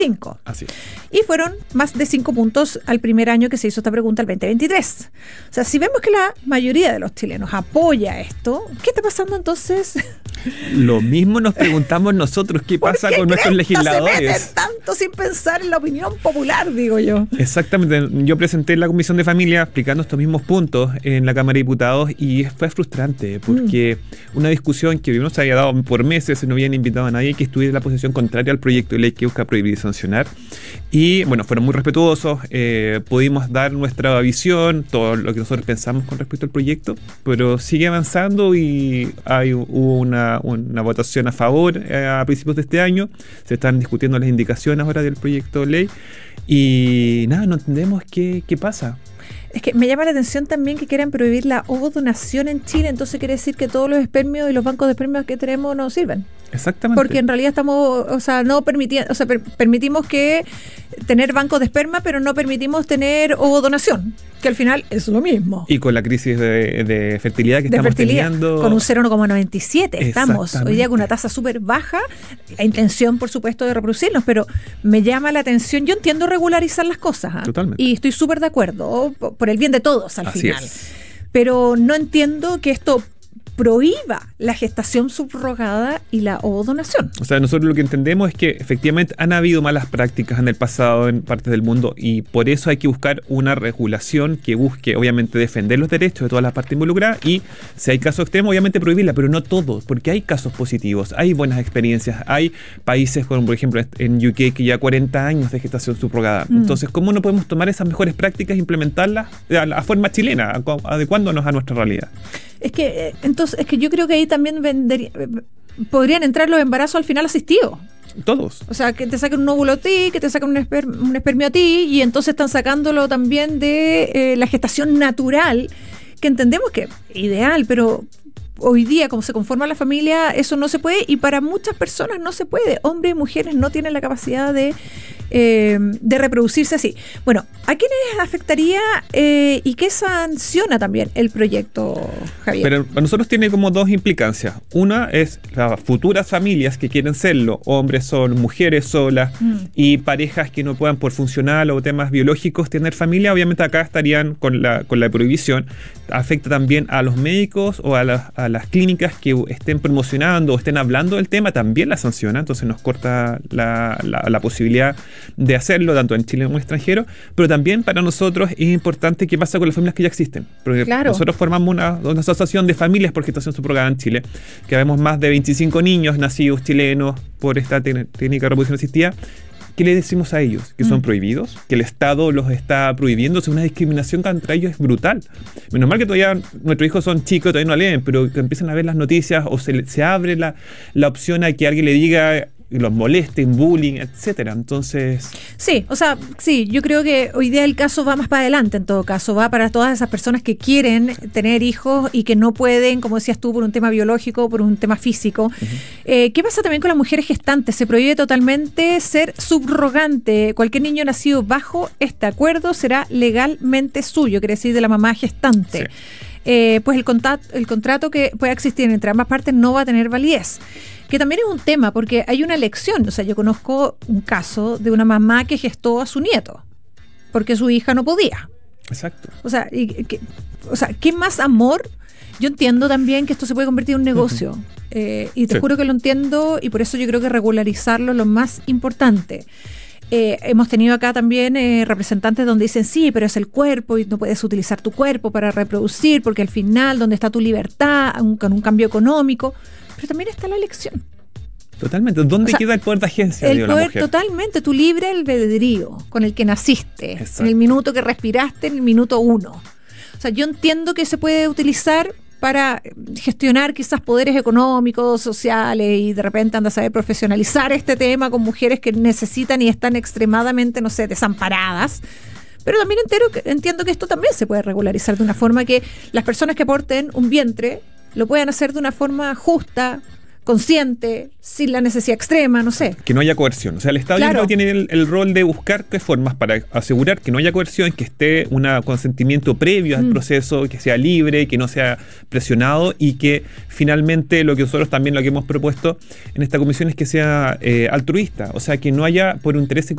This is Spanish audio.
5. Así. Y fueron más de 5 puntos al primer año que se hizo esta pregunta, el 2023. O sea, si vemos que la mayoría de los chilenos apoya esto, ¿qué está pasando entonces? Lo mismo nos preguntamos nosotros, ¿qué pasa con nuestros legisladores? Se meten tanto sin pensar en la opinión popular, digo yo. Exactamente, yo presenté en la Comisión de Familia explicando estos mismos puntos en la Cámara de Diputados y fue frustrante porque una discusión que no se había dado por meses, no habían invitado a nadie que estuviera en la posición contraria al proyecto de ley que busca prohibir y sancionar. Y bueno, fueron muy respetuosos, pudimos dar nuestra visión, todo lo que nosotros pensamos con respecto al proyecto, pero sigue avanzando y hubo una votación a favor a principios de este año. Se están discutiendo las indicaciones ahora del proyecto de ley y nada, no entendemos qué pasa. Es que me llama la atención también que quieran prohibir la ovodonación en Chile, entonces quiere decir que todos los espermios y los bancos de espermios que tenemos no sirven. Exactamente. Porque en realidad estamos, no permitiendo, permitimos que tener bancos de esperma, pero no permitimos tener ovodonación, que al final es lo mismo. Y con la crisis de fertilidad que estamos teniendo. Con un 0,97 estamos hoy día con una tasa súper baja, la intención por supuesto de reproducirnos, pero me llama la atención, yo entiendo regularizar las cosas, Totalmente. Y estoy súper de acuerdo, por el bien de todos al Así final. es. Pero no entiendo que esto prohíba la gestación subrogada y la ovodonación. O sea, nosotros lo que entendemos es que efectivamente han habido malas prácticas en el pasado en partes del mundo y por eso hay que buscar una regulación que busque obviamente defender los derechos de todas las partes involucradas y si hay casos extremos obviamente prohibirla, pero no todos, porque hay casos positivos, hay buenas experiencias, hay países como por ejemplo en UK que ya 40 años de gestación subrogada. Entonces, ¿cómo no podemos tomar esas mejores prácticas e implementarlas a forma chilena, adecuándonos a nuestra realidad? Es que yo creo que ahí también podrían entrar los embarazos al final asistidos. Todos. O sea, que te saquen un óvulo a ti, que te saquen un espermio a ti, y entonces están sacándolo también de la gestación natural, que entendemos que es ideal, pero hoy día, como se conforma la familia, eso no se puede, y para muchas personas no se puede. Hombres y mujeres no tienen la capacidad de reproducirse así. Bueno, ¿a quiénes afectaría y qué sanciona también el proyecto, Javier? Pero para nosotros tiene como dos implicancias. Una es las futuras familias que quieren serlo, hombres solos, mujeres solas y parejas que no puedan por funcional o temas biológicos tener familia, obviamente acá estarían con la prohibición. Afecta también a los médicos o a las clínicas que estén promocionando o estén hablando del tema, también la sanciona, entonces nos corta la posibilidad de hacerlo tanto en Chile como en extranjero, pero también para nosotros es importante qué pasa con las familias que ya existen, porque nosotros formamos una asociación de familias por gestación subrogada en Chile, que vemos más de 25 niños nacidos chilenos por esta técnica de reproducción asistida. ¿Qué le decimos a ellos? ¿Que son prohibidos? ¿Que el Estado los está prohibiendo? Es una discriminación contra ellos, es brutal. Menos mal que todavía nuestros hijos son chicos, todavía no leen, pero que empiezan a ver las noticias o se abre la opción a que alguien le diga, los molesten, bullying, etcétera. Entonces... Sí, yo creo que hoy día el caso va más para adelante, en todo caso, va para todas esas personas que quieren tener hijos y que no pueden, como decías tú, por un tema biológico, por un tema físico. ¿Qué pasa también con las mujeres gestantes? Se prohíbe totalmente ser subrogante. Cualquier niño nacido bajo este acuerdo será legalmente suyo, quiere decir de la mamá gestante. Sí. Pues el contrato que pueda existir entre ambas partes no va a tener validez. Que también es un tema, porque hay una elección. O sea, yo conozco un caso de una mamá que gestó a su nieto, porque su hija no podía. Exacto. O sea, ¿qué más amor? Yo entiendo también que esto se puede convertir en un negocio. Y te juro que lo entiendo, y por eso yo creo que regularizarlo es lo más importante. Hemos tenido acá también representantes donde dicen sí, pero es el cuerpo y no puedes utilizar tu cuerpo para reproducir, porque al final, ¿dónde está tu libertad? Con un cambio económico. Pero también está la elección. Totalmente. ¿Dónde queda el poder de agencia de la mujer? Totalmente, tu libre albedrío con el que naciste. Exacto. En el minuto que respiraste, en el minuto 1. O sea, yo entiendo que se puede utilizar para gestionar quizás poderes económicos, sociales, y de repente anda a saber profesionalizar este tema con mujeres que necesitan y están extremadamente, desamparadas. Pero también entiendo que esto también se puede regularizar de una forma que las personas que aporten un vientre lo puedan hacer de una forma justa, consciente, sin la necesidad extrema, no sé. Que no haya coerción. O sea, el Estado Claro. tiene el rol de buscar qué formas para asegurar que no haya coerción, que esté un consentimiento previo al proceso, que sea libre, que no sea presionado y que finalmente lo que nosotros también lo que hemos propuesto en esta comisión es que sea altruista. O sea, que no haya por un interés